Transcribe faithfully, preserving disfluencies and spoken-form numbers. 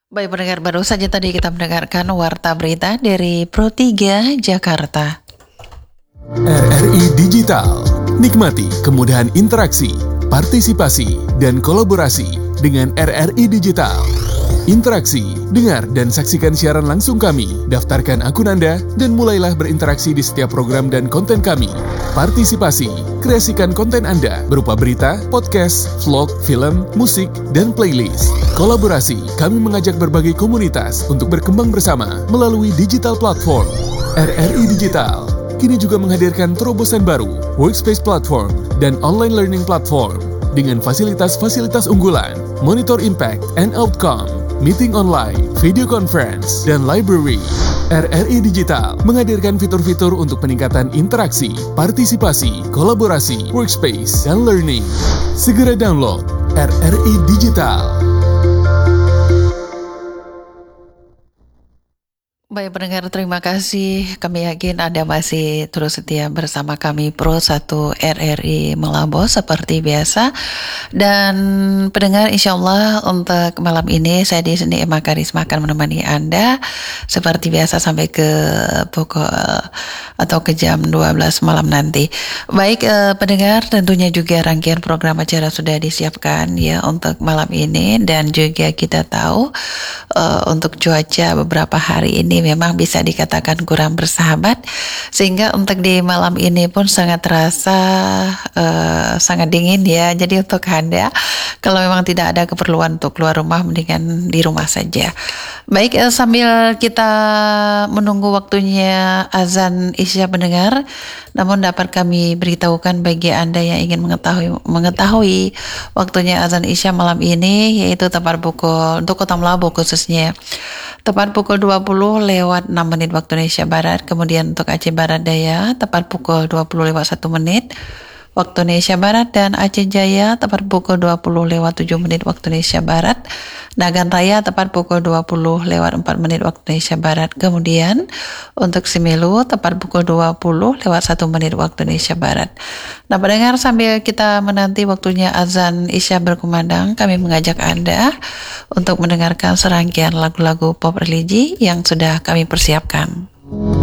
Baik pendengar, baru saja tadi kita mendengarkan warta berita dari Pro tiga Jakarta. R R I Digital, nikmati kemudahan interaksi, partisipasi, dan kolaborasi dengan R R I Digital. Interaksi, dengar dan saksikan siaran langsung kami, daftarkan akun Anda, dan mulailah berinteraksi di setiap program dan konten kami. Partisipasi, kreasikan konten Anda berupa berita, podcast, vlog, film, musik, dan playlist. Kolaborasi, kami mengajak berbagai komunitas untuk berkembang bersama melalui digital platform. R R I Digital kini juga menghadirkan terobosan baru, workspace platform, dan online learning platform dengan fasilitas-fasilitas unggulan, monitor impact and outcome, meeting online, video conference, dan library. R R I Digital menghadirkan fitur-fitur untuk peningkatan interaksi, partisipasi, kolaborasi, workspace, dan learning. Segera download R R I Digital. Baik pendengar, terima kasih. Kami yakin Anda masih terus setia bersama kami Pro satu R R I Melabo seperti biasa. Dan pendengar, insya Allah untuk malam ini saya di sini Emma Karisma akan menemani Anda seperti biasa sampai ke pukul atau ke jam dua belas malam nanti. Baik eh, pendengar, tentunya juga rangkaian program acara sudah disiapkan ya untuk malam ini, dan juga kita tahu eh, untuk cuaca beberapa hari ini memang bisa dikatakan kurang bersahabat, sehingga untuk di malam ini pun sangat terasa uh, sangat dingin ya. Jadi untuk Anda, kalau memang tidak ada keperluan untuk keluar rumah, mendingan di rumah saja. Baik, uh, sambil kita menunggu waktunya azan Isya pendengar, namun dapat kami beritahukan bagi Anda yang ingin mengetahui mengetahui waktunya azan Isya malam ini, yaitu tepat pukul untuk Kota Melabo khususnya tepat pukul dua puluh lewat enam menit waktu Indonesia Barat. Kemudian untuk Aceh Barat Daya tepat pukul dua puluh lewat satu menit waktu Indonesia Barat, dan Aceh Jaya tepat pukul dua puluh lewat tujuh menit waktu Indonesia Barat. Nagan Raya tepat pukul dua puluh lewat empat menit waktu Indonesia Barat. Kemudian untuk Simelu tepat pukul dua puluh lewat satu menit waktu Indonesia Barat. Nah pendengar, sambil kita menanti waktunya azan Isya berkumandang, kami mengajak Anda untuk mendengarkan serangkaian lagu-lagu pop religi yang sudah kami persiapkan.